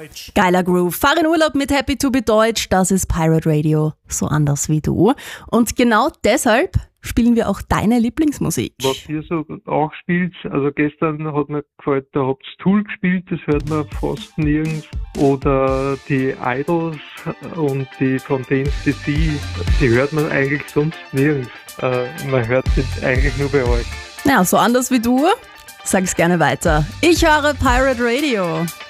Geiler Groove. Fahr in Urlaub mit Happy to be Deutsch. Das ist Pirate Radio. So anders wie du. Und genau deshalb spielen wir auch deine Lieblingsmusik. Was ihr so auch spielt, also gestern hat mir gefallen, da habt ihr Tool gespielt, das hört man fast nirgends. Oder die Idols und die Fontaines DC, die hört man eigentlich sonst nirgends. Man hört sie eigentlich nur bei euch. Ja, so anders wie du. Sag's gerne weiter. Ich höre Pirate Radio.